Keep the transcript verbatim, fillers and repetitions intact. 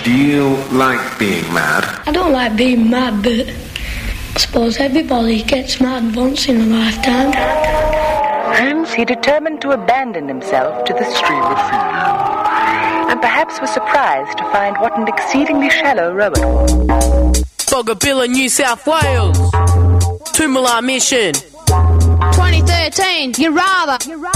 Do you like being mad? I don't like being mad, but I suppose everybody gets mad once in a lifetime. Hence, he determined to abandon himself to the stream of feeling, and perhaps was surprised to find what an exceedingly shallow row it was. Bogabilla, New South Wales. Toomala Mission. twenty thirteen, you rather. You rather.